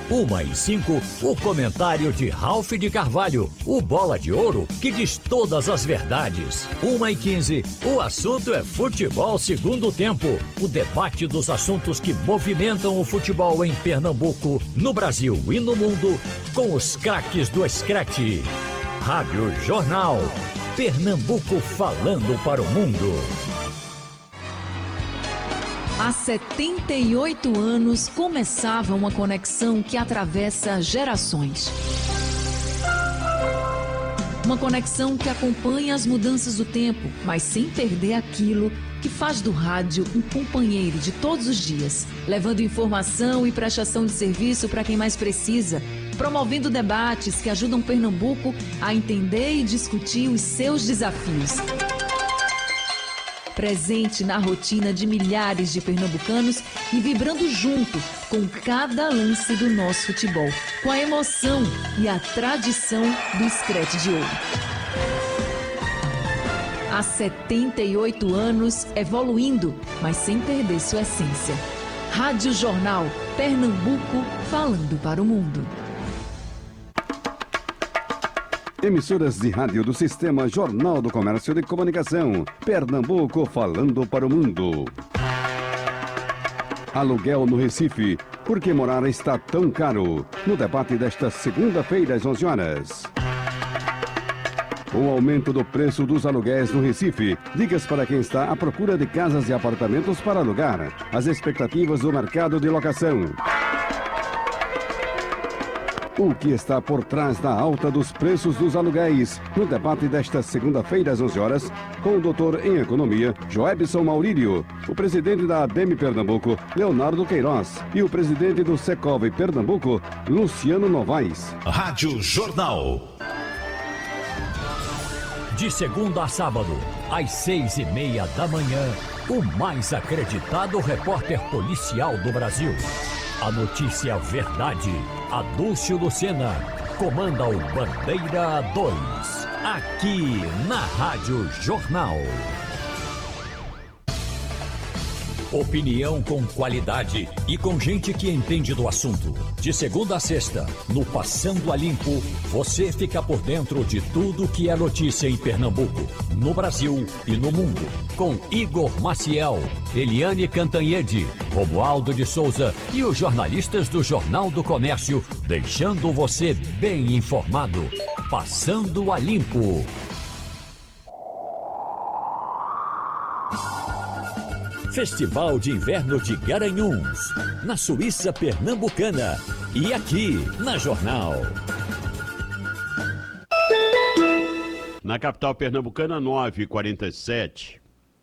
1h05, o comentário de Ralph de Carvalho, o bola de ouro que diz todas as verdades. 1h15, o assunto é futebol segundo tempo, o debate dos assuntos que movimentam o futebol em Pernambuco, no Brasil e no mundo, com os craques do Scratch. Rádio Jornal, Pernambuco falando para o mundo. Há 78 anos começava uma conexão que atravessa gerações. Uma conexão que acompanha as mudanças do tempo, mas sem perder aquilo que faz do rádio um companheiro de todos os dias, levando informação e prestação de serviço para quem mais precisa, promovendo debates que ajudam Pernambuco a entender e discutir os seus desafios. Presente na rotina de milhares de pernambucanos e vibrando junto com cada lance do nosso futebol, com a emoção e a tradição do Scratch de ouro. Há 78 anos, evoluindo, mas sem perder sua essência. Rádio Jornal, Pernambuco, falando para o mundo. Emissoras de rádio do Sistema Jornal do Comércio de Comunicação. Pernambuco falando para o mundo. Aluguel no Recife. Por que morar está tão caro? No debate desta segunda-feira às 11 horas. O aumento do preço dos aluguéis no Recife. Dicas para quem está à procura de casas e apartamentos para alugar. As expectativas do mercado de locação. O que está por trás da alta dos preços dos aluguéis? No debate desta segunda-feira às 11 horas, com o doutor em Economia, Joebson Maurílio, o presidente da ADEME Pernambuco, Leonardo Queiroz, e o presidente do Secov Pernambuco, Luciano Novaes. Rádio Jornal. De segunda a sábado, às 6h30 da manhã, o mais acreditado repórter policial do Brasil. A notícia verdade. Adúlcio Lucena comanda o Bandeira 2, aqui na Rádio Jornal. Opinião com qualidade e com gente que entende do assunto. De segunda a sexta, no Passando a Limpo, você fica por dentro de tudo que é notícia em Pernambuco, no Brasil e no mundo. Com Igor Maciel, Eliane Cantanhede, Romualdo de Souza e os jornalistas do Jornal do Comércio, deixando você bem informado. Passando a Limpo. Festival de Inverno de Garanhuns, na Suíça Pernambucana e aqui na Jornal. Na capital pernambucana, 9h47.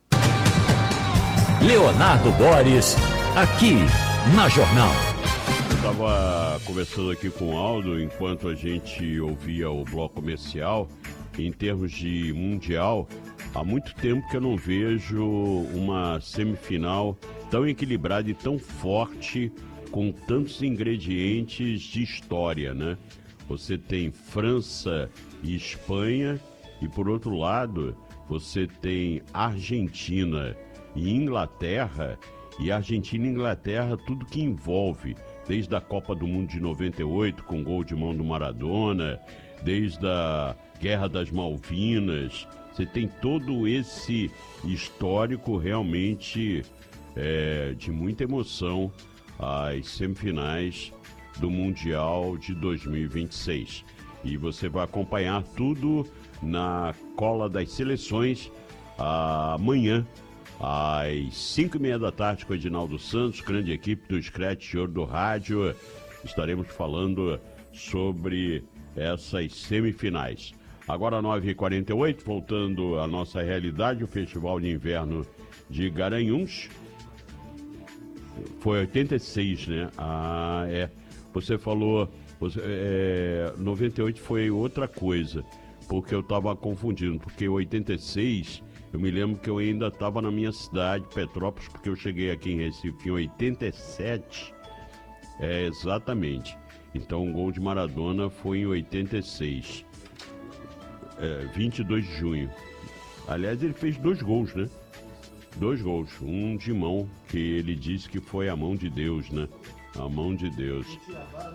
Leonardo Boris, aqui na Jornal. Eu estava conversando aqui com o Aldo enquanto a gente ouvia o bloco comercial. Em termos de mundial, há muito tempo que eu não vejo uma semifinal tão equilibrada e tão forte, com tantos ingredientes de história, né? Você tem França e Espanha, e por outro lado, você tem Argentina e Inglaterra, e Argentina e Inglaterra, tudo que envolve, desde a Copa do Mundo de 98, com gol de mão do Maradona, desde a Guerra das Malvinas. Você tem todo esse histórico realmente de muita emoção, as semifinais do Mundial de 2026. E você vai acompanhar tudo na Cola das Seleções amanhã, às 5h30 da tarde, com o Edinaldo Santos, grande equipe do Scratch de Ouro do Rádio. Estaremos falando sobre essas semifinais. Agora 9h48, voltando à nossa realidade, o Festival de Inverno de Garanhuns. Foi 86, né? Você falou, 98 foi outra coisa, porque eu estava confundindo, porque 86, eu me lembro que eu ainda estava na minha cidade, Petrópolis, porque eu cheguei aqui em Recife em 87, exatamente. Então o gol de Maradona foi em 86, 22 de junho. Aliás, ele fez 2 gols, né? 2 gols, um de mão, que ele disse que foi a mão de Deus, né? A mão de Deus.